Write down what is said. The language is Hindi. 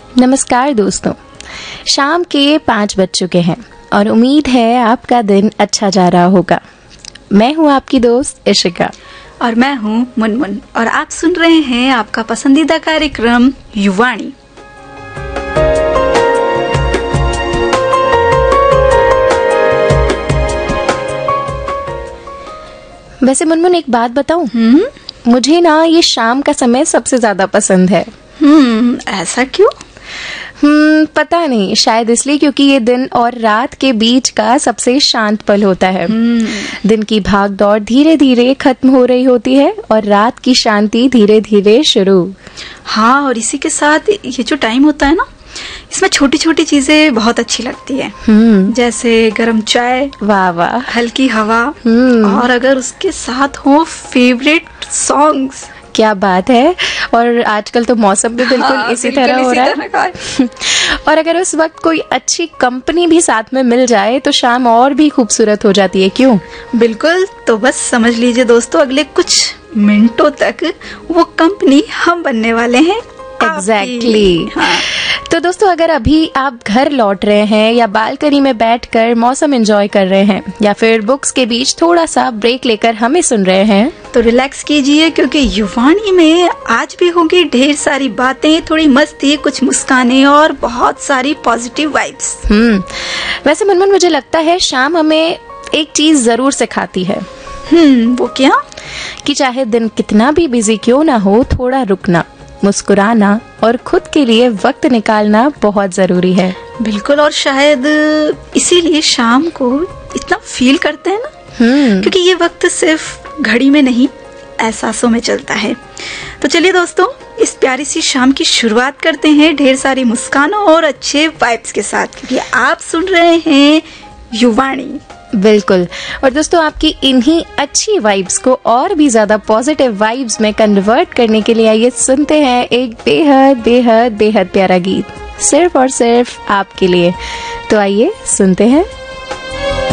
नमस्कार दोस्तों, शाम के 5 बज चुके हैं और उम्मीद है आपका दिन अच्छा जा रहा होगा। मैं हूं आपकी दोस्त इशिका और मैं हूं मुनमुन और आप सुन रहे हैं आपका पसंदीदा कार्यक्रम युवाणी। वैसे मुनमुन एक बात बताऊं, मुझे ना ये शाम का समय सबसे ज्यादा पसंद है। ऐसा क्यों? पता नहीं, शायद इसलिए क्योंकि ये दिन और रात के बीच का सबसे शांत पल होता है। दिन की भाग दौड़ धीरे धीरे खत्म हो रही होती है और रात की शांति धीरे धीरे शुरू। हाँ, और इसी के साथ ये जो टाइम होता है ना, इसमें छोटी छोटी चीजें बहुत अच्छी लगती है। जैसे गरम चाय, वाह वाह, हल्की हवा और अगर उसके साथ हो फेवरेट सॉन्ग्स। क्या बात है। और आजकल तो मौसम भी बिल्कुल इसी तरह हो रहा है। और अगर उस वक्त कोई अच्छी कंपनी भी साथ में मिल जाए तो शाम और भी खूबसूरत हो जाती है, क्यों? बिल्कुल, तो बस समझ लीजिए दोस्तों, अगले कुछ मिनटों तक वो कंपनी हम बनने वाले हैं। एग्जैक्टली। तो दोस्तों, अगर अभी आप घर लौट रहे हैं या बालकनी में बैठकर मौसम एंजॉय कर रहे हैं या फिर बुक्स के बीच थोड़ा सा ब्रेक लेकर हमें सुन रहे हैं, तो रिलैक्स कीजिए, क्योंकि युवाणी में आज भी होंगी ढेर सारी बातें, थोड़ी मस्ती, कुछ मुस्कानें और बहुत सारी पॉजिटिव वाइब्स। वैसे मनमन, मुझे लगता है शाम हमें एक चीज जरूर सिखाती है। वो क्या? कि चाहे दिन कितना भी बिजी क्यों ना हो, थोड़ा रुकना, मुस्कुराना और खुद के लिए वक्त निकालना बहुत जरूरी है। बिल्कुल, और शायद इसीलिए शाम को इतना फील करते हैं ना, क्योंकि ये वक्त सिर्फ घड़ी में नहीं, एहसासों में चलता है। तो चलिए दोस्तों, इस प्यारी सी शाम की शुरुआत करते हैं ढेर सारी मुस्कानों और अच्छे वाइब्स के साथ, क्योंकि आप सुन रहे हैं युवाणी। बिल्कुल। और दोस्तों, आपकी इन्हीं अच्छी वाइब्स को और भी ज्यादा पॉजिटिव वाइब्स में कन्वर्ट करने के लिए आइए सुनते हैं एक बेहद बेहद बेहद प्यारा गीत, सिर्फ और सिर्फ आपके लिए। तो आइए सुनते हैं